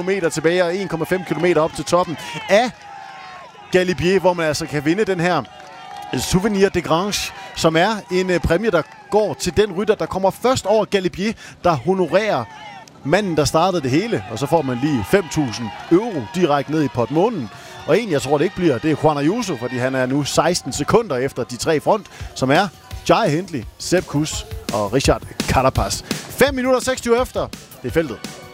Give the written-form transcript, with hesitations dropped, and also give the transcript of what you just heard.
kilometer tilbage og 1,5 kilometer op til toppen af Galibier, hvor man altså kan vinde den her Souvenir de Grange, som er en præmie, der går til den rytter, der kommer først over Galibier, der honorerer manden, der startede det hele. Og så får man lige 5.000 euro direkte ned i portemonnaien. Og en, jeg tror det ikke bliver, det er Juan Ayuso, fordi han er nu 16 sekunder efter de tre front, som er Jai Hindley, Sepp Kuss og Richard Carapaz. 5 minutter 26 efter, det er feltet.